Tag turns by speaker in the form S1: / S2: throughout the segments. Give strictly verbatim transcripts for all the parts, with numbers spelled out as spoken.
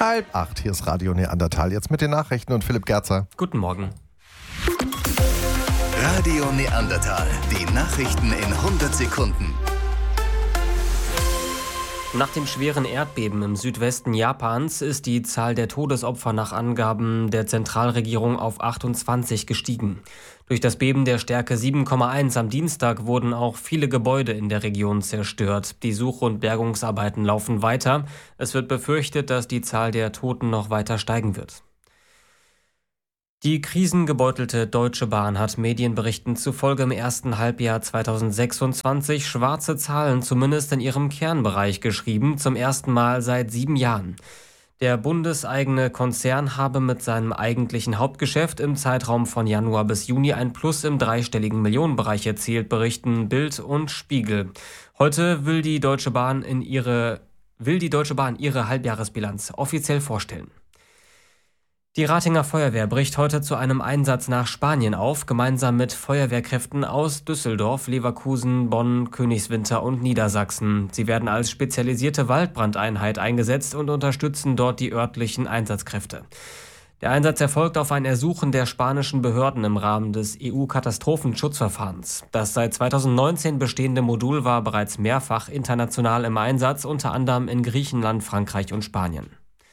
S1: Halb acht, hier ist Radio Neandertal, jetzt mit den Nachrichten und Philipp Gerzer.
S2: Guten Morgen.
S3: Radio Neandertal, die Nachrichten in hundert Sekunden.
S2: Nach dem schweren Erdbeben im Südwesten Japans ist die Zahl der Todesopfer nach Angaben der Zentralregierung auf achtundzwanzig gestiegen. Durch das Beben der Stärke sieben Komma eins am Dienstag wurden auch viele Gebäude in der Region zerstört. Die Such- und Bergungsarbeiten laufen weiter. Es wird befürchtet, dass die Zahl der Toten noch weiter steigen wird. Die krisengebeutelte Deutsche Bahn hat Medienberichten zufolge im ersten Halbjahr zweitausendsechsundzwanzig schwarze Zahlen zumindest in ihrem Kernbereich geschrieben, zum ersten Mal seit sieben Jahren. Der bundeseigene Konzern habe mit seinem eigentlichen Hauptgeschäft im Zeitraum von Januar bis Juni ein Plus im dreistelligen Millionenbereich erzielt, berichten Bild und Spiegel. Heute will die Deutsche Bahn in ihre, will die Deutsche Bahn ihre Halbjahresbilanz offiziell vorstellen. Die Ratinger Feuerwehr bricht heute zu einem Einsatz nach Spanien auf, gemeinsam mit Feuerwehrkräften aus Düsseldorf, Leverkusen, Bonn, Königswinter und Niedersachsen. Sie werden als spezialisierte Waldbrandeinheit eingesetzt und unterstützen dort die örtlichen Einsatzkräfte. Der Einsatz erfolgt auf ein Ersuchen der spanischen Behörden im Rahmen des E U-Katastrophenschutzverfahrens. Das seit zweitausendneunzehn bestehende Modul war bereits mehrfach international im Einsatz, unter anderem in Griechenland, Frankreich und Spanien.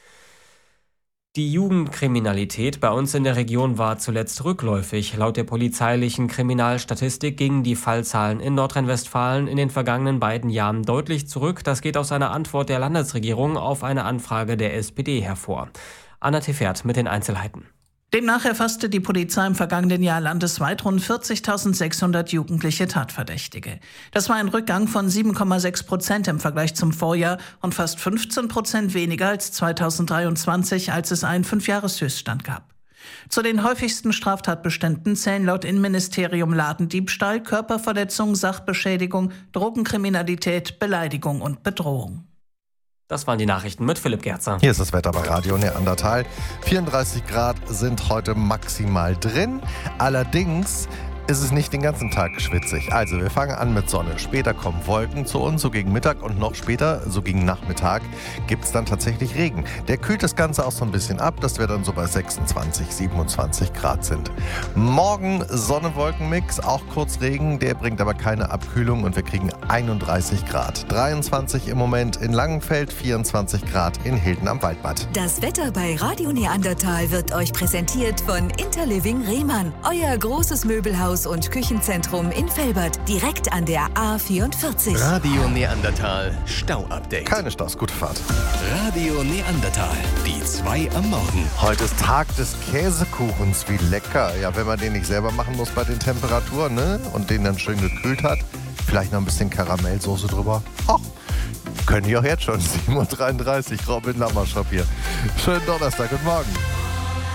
S2: Die Jugendkriminalität bei uns in der Region war zuletzt rückläufig. Laut der polizeilichen Kriminalstatistik gingen die Fallzahlen in Nordrhein-Westfalen in den vergangenen beiden Jahren deutlich zurück. Das geht aus einer Antwort der Landesregierung auf eine Anfrage der S P D hervor. Anna Tefert mit den Einzelheiten.
S4: Demnach erfasste die Polizei im vergangenen Jahr landesweit rund vierzigtausendsechshundert jugendliche Tatverdächtige. Das war ein Rückgang von sieben Komma sechs Prozent im Vergleich zum Vorjahr und fast fünfzehn Prozent weniger als zweitausenddreiundzwanzig, als es einen Fünfjahreshöchststand gab. Zu den häufigsten Straftatbeständen zählen laut Innenministerium Ladendiebstahl, Körperverletzung, Sachbeschädigung, Drogenkriminalität, Beleidigung und Bedrohung.
S2: Das waren die Nachrichten mit Philipp Gerzer.
S1: Hier ist das Wetter bei Radio Neandertal. vierunddreißig Grad sind heute maximal drin. Allerdings ist es nicht den ganzen Tag schwitzig. Also wir fangen an mit Sonne. Später kommen Wolken zu uns, so gegen Mittag, und noch später, so gegen Nachmittag, gibt es dann tatsächlich Regen. Der kühlt das Ganze auch so ein bisschen ab, dass wir dann so bei sechsundzwanzig, siebenundzwanzig Grad sind. Morgen Sonne-Wolken-Mix, auch kurz Regen, der bringt aber keine Abkühlung und wir kriegen einunddreißig Grad. dreiundzwanzig im Moment in Langenfeld, vierundzwanzig Grad in Hilden am Waldbad.
S5: Das Wetter bei Radio Neandertal wird euch präsentiert von Interliving Rehmann, euer großes Möbelhaus und Küchenzentrum in Velbert, direkt an der A vierundvierzig.
S3: Radio Neandertal Stau-Update.
S1: Keine Staus, gute Fahrt.
S3: Radio Neandertal, die zwei am Morgen.
S1: Heute ist Tag des Käsekuchens, wie lecker. Ja, wenn man den nicht selber machen muss bei den Temperaturen, ne? Und den dann schön gekühlt hat, vielleicht noch ein bisschen Karamellsoße drüber. Ach, können die auch jetzt schon. sieben Uhr dreiunddreißig, Robin Lammerschop hier. Schönen Donnerstag und Morgen.